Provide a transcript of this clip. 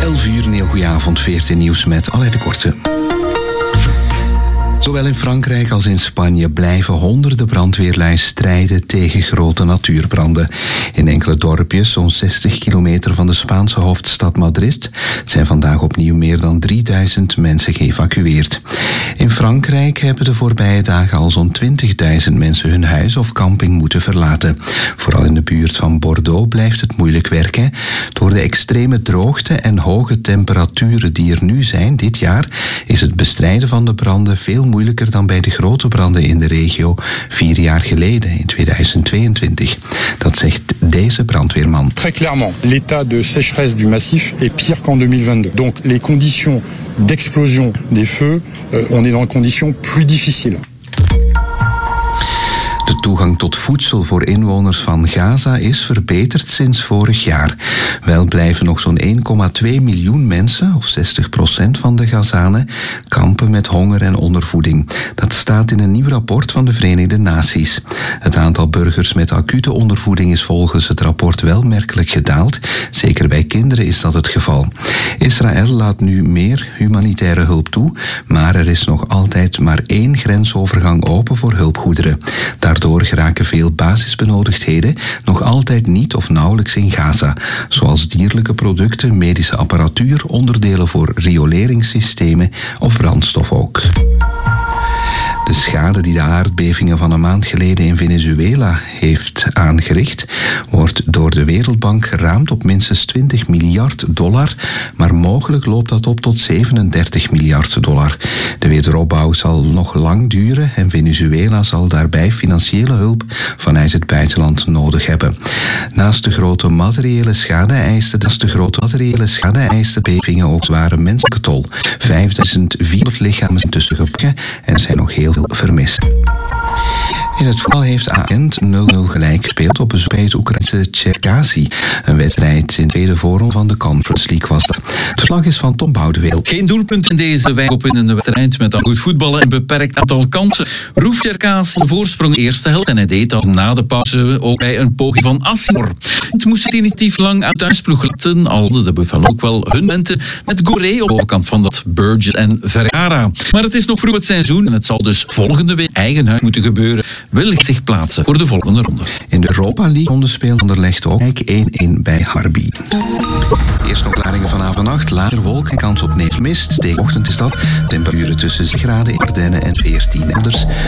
11 uur, een heel goede avond, 14 nieuws met Alain de Korte. Zowel in Frankrijk als in Spanje blijven honderden brandweerlui strijden tegen grote natuurbranden. In enkele dorpjes, zo'n 60 kilometer van de Spaanse hoofdstad Madrid, zijn vandaag opnieuw meer dan 3000 mensen geëvacueerd. In Frankrijk hebben de voorbije dagen al zo'n 20.000 mensen hun huis of camping moeten verlaten. Vooral in de buurt van Bordeaux blijft het moeilijk werken. Door de extreme droogte en hoge temperaturen die er nu zijn dit jaar, is het bestrijden van de branden veel moeilijker dan bij de grote branden in de regio 4 jaar geleden, in 2022. Dat zegt deze brandweerman. Très clairement, l'état de sécheresse du massif est pire qu'en 2022. Donc les conditions d'explosion des feux, on est dans des conditions plus difficiles. De toegang tot voedsel voor inwoners van Gaza is verbeterd sinds vorig jaar. Wel blijven nog zo'n 1,2 miljoen mensen, of 60% van de Gazanen, kampen met honger en ondervoeding. Dat staat in een nieuw rapport van de Verenigde Naties. Het aantal burgers met acute ondervoeding is volgens het rapport wel merkelijk gedaald. Zeker bij kinderen is dat het geval. Israël laat nu meer humanitaire hulp toe, maar er is nog altijd maar 1 grensovergang open voor hulpgoederen. Daardoor geraken veel basisbenodigdheden nog altijd niet of nauwelijks in Gaza, zoals dierlijke producten, medische apparatuur, onderdelen voor rioleringssystemen of brandstof ook. De schade die de aardbevingen van een maand geleden in Venezuela heeft aangericht, wordt door de Wereldbank geraamd op minstens $20 miljard, maar mogelijk loopt dat op tot $37 miljard. De wederopbouw zal nog lang duren en Venezuela zal daarbij financiële hulp vanuit het buitenland nodig hebben. Naast de grote materiële schade eisten de bevingen ook zware menselijke tol. 5400 lichamen zijn tussen gepakt en er zijn nog heel veel vermist. In het voetbal heeft Agent 0-0 gelijk gespeeld op bezoek bij het Oekraïnse Cherkasy. Een wedstrijd in de tweede voorronde van de Conference League was dat. Het verslag is van Tom Boudeweel. Geen doelpunt in deze wijkopwinnende wedstrijd met een goed voetballen en een beperkt aantal kansen. Roef Cherkasy een voorsprong eerste helft en hij deed dat na de pauze ook bij een poging van Asimor. Het moest het initiatief lang uit thuisploeg laten, al hadden de Buffalo ook wel hun momenten met Goré op de overkant van dat Burgess en Vergara. Maar het is nog vroeg het seizoen en het zal dus volgende week eigen huis moeten gebeuren. Wil zich plaatsen voor de volgende ronde. In de Europa League ronde speelt Anderlecht ook 1-1 bij Harby. Eerst nog klaringen vanavond en nacht, later wolken, kans op nevelmist. Tegen ochtend is dat temperaturen tussen 6 graden in Ardennen en 14 elders.